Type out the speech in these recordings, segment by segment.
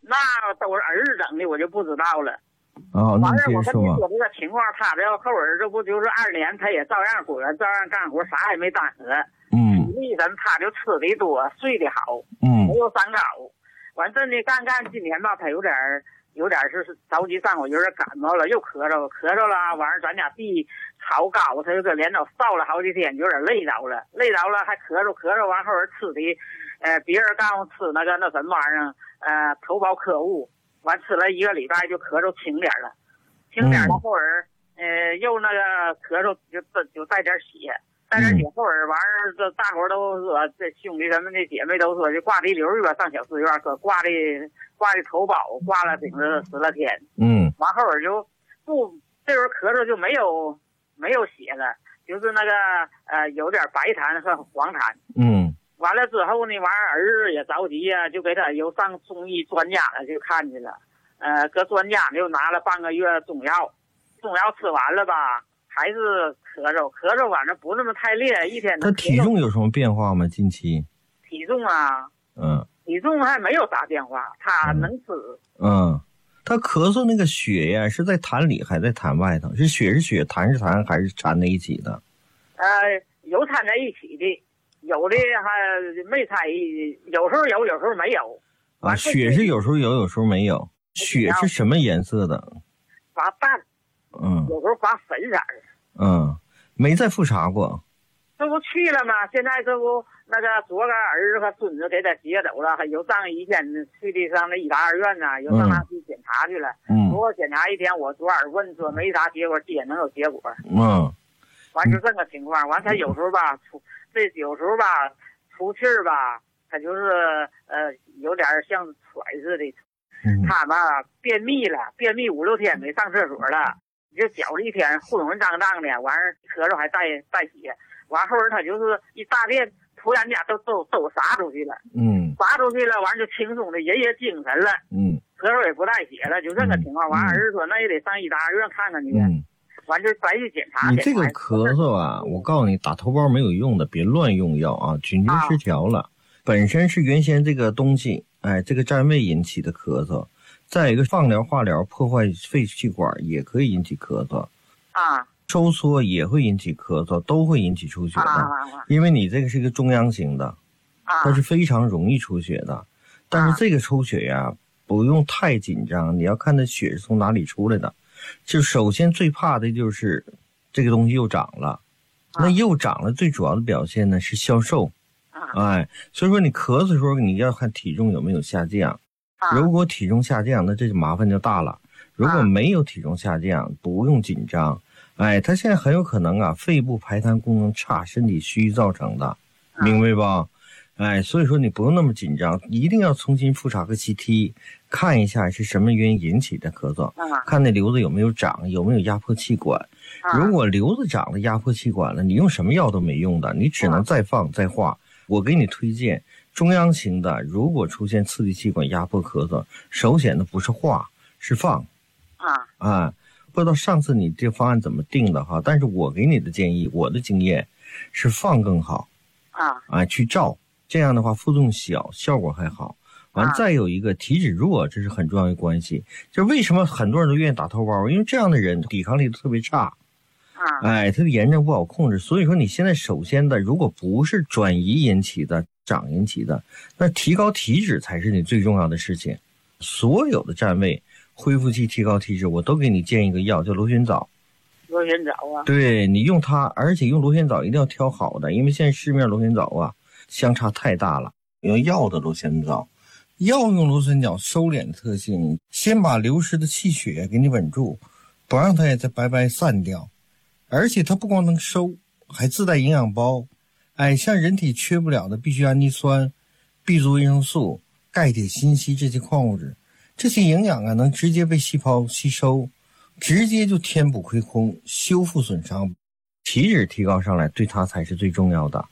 那都是儿子整的，我就不知道了。 哦，那完了， 你接着说吧。 我跟你说这个情况，他这后儿这不就是2年，他也照样滚，照样干活，啥也没耽搁。体力人他就吃的多，睡得好，没有三高。完这呢，干今年吧，他有点是着急上火，有点感冒了，又咳嗽了。完了，咱家地好高，他就搁连着烧了好几天，有点累着了，还咳嗽完后儿吃的，别人告诉吃那什么玩意儿，头孢科物，完吃了1个礼拜就咳嗽轻点了，后儿又那个咳嗽就带点血。后儿完了，这大伙都说，这兄弟咱们的姐妹都说，就挂的溜儿上小寺院，可挂的头孢，挂了顶着10来天。完后儿就不，这时候咳嗽就没有血了，就是那个有点白痰和黄痰。完了之后呢，完儿子也着急呀，就给他又上中医专家了去看去了。搁专家就拿了半个月中药吃完了吧。还是咳嗽，反正不那么太烈，一天。 他体重有什么变化吗？近期？ 体重啊，体重还没有啥变化，他能吃。 他咳嗽那个血呀，是在痰里还在痰外头？是血，痰是痰，还是掺在一起的？ 有掺在一起的，有的还没掺，有时候有，有时候没有。 血是有时候有，有时候没有。血是什么颜色的？ 发淡。有时候发粉色的。 没再复查过。 这不去了吗？现在这不那个昨个儿子和孙子给他接走了，又上1天去的上那医大2院呢，又上那去检查去了。不过检查1天，我昨晚问说没啥结果，也能有结果。完就这个情况，完他有时候吧有时候吧出气儿吧，他就是有点像喘似的。他吧便秘了，便秘5、6天没上厕所了。就觉着一天浑浑胀胀的，完事咳嗽还带血，完后儿他就是一大便，突然间都撒出去了，撒出去了，完就轻松的，人也精神了，咳嗽也不带血了，就这个情况。完儿子说那也得上医大2院看看去，完就再去检查。 你这个咳嗽啊，我告诉你，打头孢没有用的，别乱用药啊，菌群失调了，本身是原先这个东西，这个占位引起的咳嗽。再一个放疗化疗破坏肺气管也可以引起咳嗽收缩也会引起咳嗽，都会引起出血的。因为你这个是一个中央型的，它是非常容易出血的。但是这个出血呀，不用太紧张，你要看它血是从哪里出来的。就首先最怕的就是这个东西又长了，那又长了最主要的表现呢是消瘦。所以说你咳嗽的时候你要看体重有没有下降。如果体重下降，那这就麻烦就大了。如果没有体重下降，不用紧张。他现在很有可能肺部排痰功能差，身体虚造成的，明白吧？所以说你不用那么紧张，一定要重新复查个 CT， 看一下是什么原因引起的咳嗽，看那瘤子有没有长，有没有压迫气管。如果瘤子长了压迫气管了，你用什么药都没用的，你只能再放再化。我给你推荐中央型的，如果出现刺激气管压迫咳嗽，首选的不是化，是放。不知道上次你这方案怎么定的哈，但是我给你的建议，我的经验是放更好。去照，这样的话副作用小，效果还好。完，再有一个体脂弱，这是很重要的关系。就为什么很多人都愿意打头孢，因为这样的人抵抗力特别差。他的炎症不好控制，所以说你现在首先的，如果不是转移引起的、长引起的，那提高体脂才是你最重要的事情。所有的占位、恢复期、提高体脂，我都给你建议一个药，叫螺旋藻。 螺旋藻对，你用它，而且用螺旋藻一定要挑好的，因为现在市面螺旋藻相差太大了。用药的螺旋藻，药用螺旋藻收敛的特性，先把流失的气血给你稳住，不让它也再白白散掉。而且它不光能收，还自带营养包。像人体缺不了的必需氨基酸、B 族维生素、钙、铁、锌、硒这些矿物质，这些营养能直接被细胞吸收，直接就填补亏空，修复损伤，体脂提高上来，对它才是最重要的。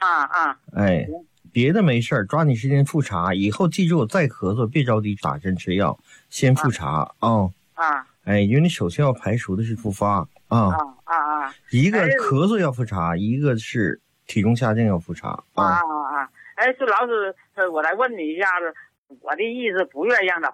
别的没事儿，抓紧时间复查，以后记住再咳嗽别着急打针吃药，先复查因为你首先要排除的是复发一个咳嗽要复查，一个是体重下降要复查这老师，我来问你一下子，我的意思不愿意让他